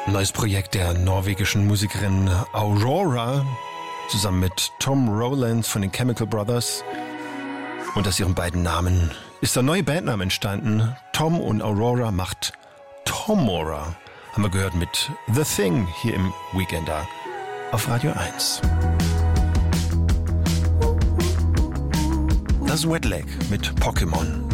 Neues Projekt der norwegischen Musikerin Aurora zusammen mit Tom Rowlands von den Chemical Brothers. Und aus ihren beiden Namen ist der neue Bandname entstanden. Tom und Aurora macht Tomorrow. Haben wir gehört mit The Thing hier im Weekender auf Radio 1. Das Wet Leg mit Pokémon.